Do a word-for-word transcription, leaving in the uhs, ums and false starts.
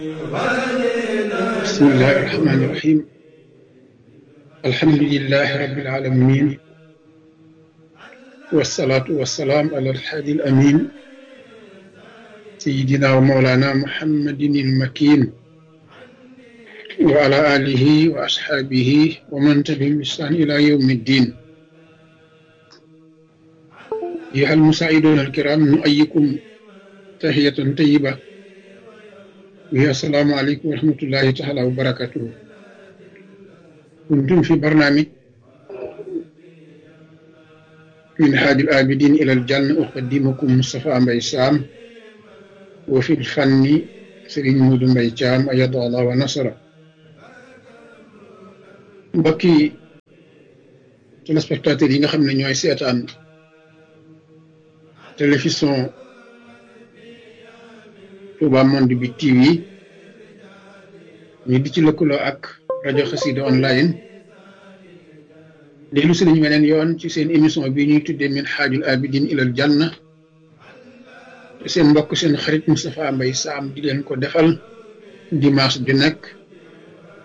bismillahi irrahmani irrahim alhamdulilahi rabbil alamin wasalaatu wasalaam ala alhaadi al amin sayidina wa mawlana muhammadin ilmakin wa ala alihi wa ashaabihi wa man tabi'ahum bi ihsaan ila yawmi ddin. ayyuha almusaa'iduuna alkiram nu'ayyikum tahiyatan tayyiba wi assalaamu aleykum wa rahmatullahi taala wa barakatuhu. kuntum fi barnaamij min haadil aabidiin ilal janna uqaddimukum Moustapha Mbaye Sam wa fil fanni Serigne Modou Mbaye Thiam ayyada Allah wa nasara. mbokki téléspectateurs yi nga xam ne ñooy seetaan télévision Touba Monde bi T V ñu di ci lëkkaloo ak rajo Xassida online dellu si nañu weneen yoon ci seen émission bi ñuy tuddee min haajul abidin ilal janna te seen mbokk seen xarit Moustapha Mbaye Sam di leen ko defal dimanche ju nekk